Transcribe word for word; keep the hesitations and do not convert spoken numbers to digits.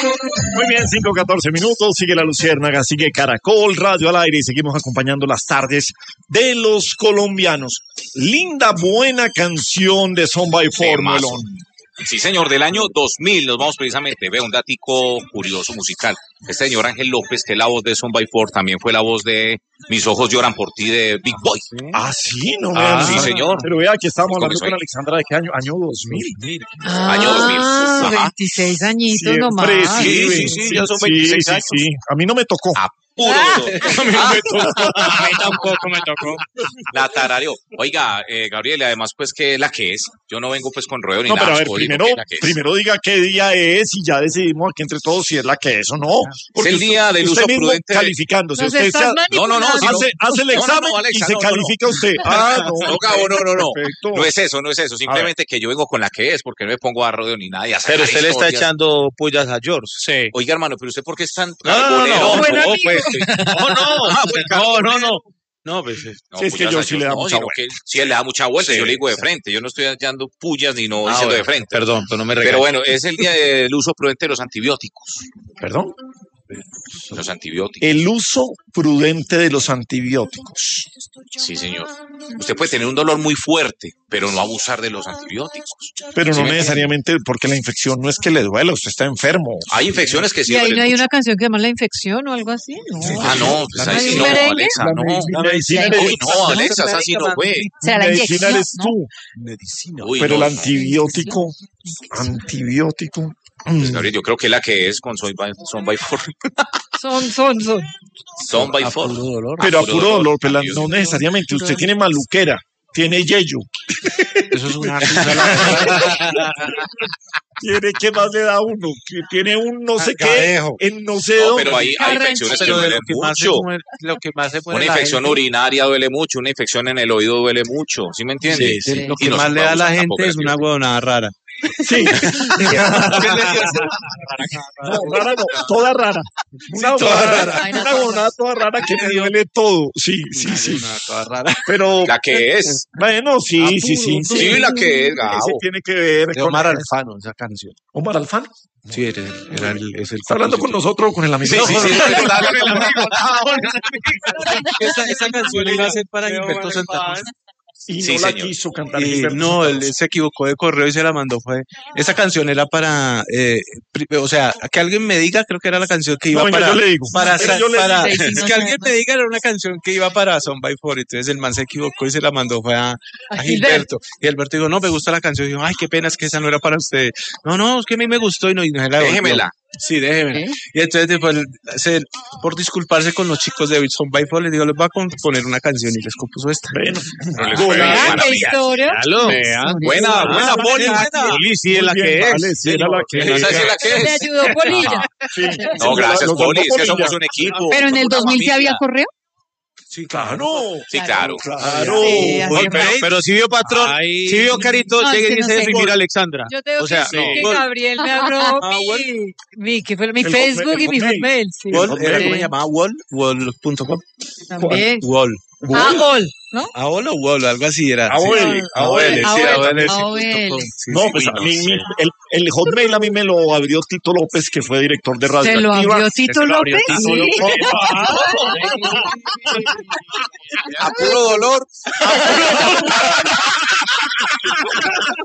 Muy bien, cinco catorce minutos, sigue La Luciérnaga, sigue Caracol Radio al aire y seguimos acompañando las tardes de los colombianos. Linda, buena canción de Son by Four, Melón. Sí, señor, del año dos mil, nos vamos precisamente, ve un datico curioso musical. Este señor Ángel López, que es la voz de Son by Four, también fue la voz de Mis ojos lloran por ti de Big Boy. Ah, sí, no me Ah, sí, señor. Pero vea que estamos hablando Comenzó con ahí. Alexandra de qué año, año dos mil. Ah, Año dos mil. Ajá. veintiséis añitos Siempre nomás. sí, sí, sí, ya son veintiséis sí, años. sí, sí. A mí no me tocó. A puro Ah. dolor. A mí no me tocó. A mí tampoco me tocó. La tarareó. Oiga, eh, Gabriel, y además, pues, que la que es. Yo no vengo, pues, con ruedo ni No, nada. pero a ver, yo digo primero, que la que es. primero diga qué día es y ya decidimos aquí entre todos si es la que es o no. Es el día del usted uso mismo prudente de- calificándose. Nos Usted estás se- No, no, no, manipulando. sí, hace, hace el No, no, no, examen Alexa, y se no, no, no. califica usted. Ah, no. No, Gabo, no, no, no. Perfecto. No es eso, no es eso. Simplemente que yo vengo con la que es, porque no me pongo a rodeo ni nada. y a sacar Pero usted le está historias. echando pullas a George. Sí. Oiga, hermano, pero usted, ¿por qué es tan No, no, no, bolero? no, Buen no, amigo. pues, no, no, Ah, buen no, no, no, no, pues, eh, No, Sí, es que pullas yo a sí le da no, mucha sino que sí, él le da mucha vuelta. Sí, yo le digo de sí. frente. Yo no estoy echando pullas ni no ah, diciendo bueno, de frente. Perdón, pero no me Pero regañes. bueno, es el día del uso prudente de los antibióticos. Perdón. Los antibióticos. El uso prudente de los antibióticos. Sí, señor. Usted puede tener un dolor muy fuerte, pero no abusar de los antibióticos. Pero Sí, no me- necesariamente porque la infección no es que le duela, usted está enfermo. Hay infecciones que sí Y ahí duelen no hay mucho. una canción que llama La Infección o algo así, ¿no? Ah, no, pues ahí ¿Hay sí un no, merengue? Alexa, La no. medicina, medicina la eres- Uy, no, Alexa, esa sí no fue. Será la medicina inyección, eres ¿no? tú. Medicina. Uy, Pero no, el antibiótico, antibiótico. pues, Gabriel, yo creo que la que es con Son by, Son by Four. Son, son, son. Son by A Four. puro dolor. Pero a puro puro dolor, dolor, pero la- no antibiótico. necesariamente. Usted tiene maluquera, tiene yeyo, Eso es una tiene qué más le da a uno, que tiene un no sé qué, Gadejo. en no sé No, dónde. pero hay, hay Carranchito. infecciones que Pero de duelen lo que más se mucho. muere, lo que más se muere Una la infección gente- urinaria duele mucho, una infección en el oído duele mucho, ¿sí me entiende? Sí, sí. Lo Y que no más se le puede da a la abusar gente tampoco es del una huevonada rara. Sí. No, rara no, toda rara. Una toda rara, rara. una huevonada toda rara que me duele todo. Sí, sí, Una sí. huevonada toda rara. Pero, La que es. bueno, sí, sí, sí. Sí, la que es, Ese Gabo. tiene que ver De con Omar Alfano, esa canción. Omar Alfano. Sí, era, era el, es el ¿Está hablando con nosotros o con el amigo? Sí, sí, sí, está hablando con- Esa, esa canción iba a ser para Gilberto Santa Cruz. Y no Sí, la señor. quiso cantar. Y Gilberto no, Santa él Cruz. se equivocó de correo y se la mandó. Fue esa canción era para, eh, pri- o sea, que alguien me diga, creo que era la canción que iba No, venga, para, yo le digo. para, Venga, sa- yo le para- digo. Sí, sí, no que sé, alguien no me sé. diga era una canción que iba para Son by Four. Entonces el man se equivocó y se la mandó fue a, a A Gilberto. Y Gilberto dijo, no, me gusta la canción. Y dijo, ay, qué pena, es que esa no era para usted. No, no, es que a mí me gustó y no, y no se la devolvió. Déjemela. Sí, déjemela. ¿Eh? Y entonces, después, se- por disculparse con los chicos de Son by Four, les digo, les voy a componer una canción y les compuso esta. Bueno, No les fue Golazo. bien, Ah, qué maravilla. historia. Vean. Buena, buena, Poli. Poli, sí, es la muy bien, que es. vale, sí, era la que Esa sí es la que Me es. ayudó Polilla. Sí. No, gracias, Nos Poli. Es salvó que somos Polilla. un equipo. Pero en el somos una dos mil sí familia. había correo. Sí, Claro. Sí, claro. Claro. Sí, así Oye, es. pero, pero si vio patrón, Ay. si vio Carito, No, es llegue que y no dice sé. definir a Alexandra. Yo tengo O sea, que no, decir que gol. Gabriel me abrió Ah, mi, mi, ¿qué fue? Mi El Facebook hotmail, y mi el hotmail. Hotmail. Sí. Wall, era Sí. como se llamaba Wall, wall punto com. También. Wall. Ah, All, ¿no? Aol o Wall, algo así era. Abuele, sí. abuele, sí, Abuele, abuele, sí, abuele. punto com. Sí, No, sí, pues uy, a no mí, sé. mi- el, el Hotmail a mí me lo abrió Tito López, que fue director de Radio ¿Se lo Activa. abrió Tito Se lo abrió López? Tito Sí. A puro dolor.